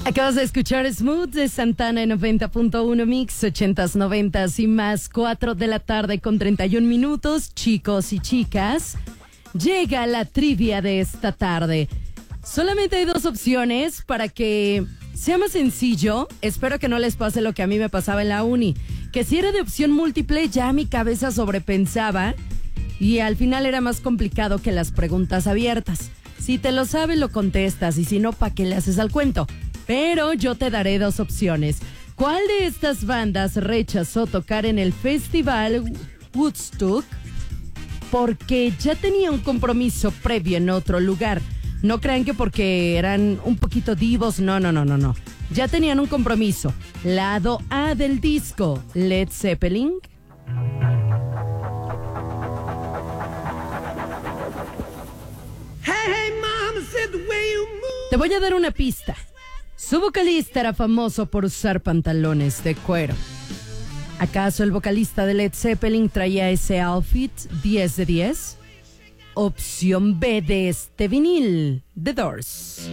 Acabas de escuchar Smooth de Santana en 90.1 Mix, 80s, 90s y más, 4 de la tarde con 31 minutos. Chicos y chicas, llega la trivia de esta tarde. Solamente hay dos opciones para que sea más sencillo. Espero que no les pase lo que a mí me pasaba en la uni, que si era de opción múltiple ya mi cabeza sobrepensaba y al final era más complicado que las preguntas abiertas. Si te lo sabes, lo contestas, y si no, ¿para qué le haces al cuento? Pero yo te daré dos opciones. ¿Cuál de estas bandas rechazó tocar en el festival Woodstock porque ya tenía un compromiso previo en otro lugar? No crean que porque eran un poquito divos, no. Ya tenían un compromiso. Lado A del disco, Led Zeppelin. Te voy a dar una pista. Su vocalista era famoso por usar pantalones de cuero. ¿Acaso el vocalista de Led Zeppelin traía ese outfit 10 de 10? Opción B de este vinil, The Doors.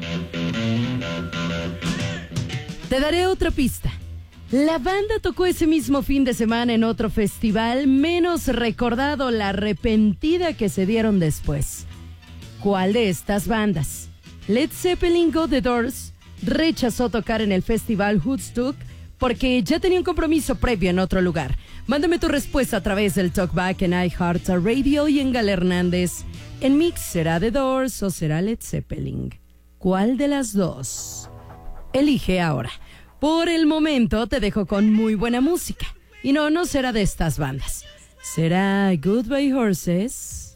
Te daré otra pista. La banda tocó ese mismo fin de semana en otro festival menos recordado, la arrepentida que se dieron después. ¿Cuál de estas bandas? Led Zeppelin o The Doors rechazó tocar en el festival Woodstock porque ya tenía un compromiso previo en otro lugar. Mándame tu respuesta a través del Talkback en iHeartRadio y en Gala Hernández. En Mix, ¿será The Doors o será Led Zeppelin? ¿Cuál de las dos? Elige ahora. Por el momento te dejo con muy buena música. Y no será de estas bandas. ¿Será Goodbye Horses?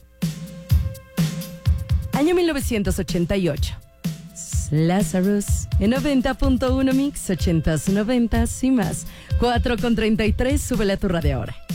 Año 1988. Lazarus en 90.1 Mix, 80s, 90s y más. 4:33, súbele a tu radio ahora.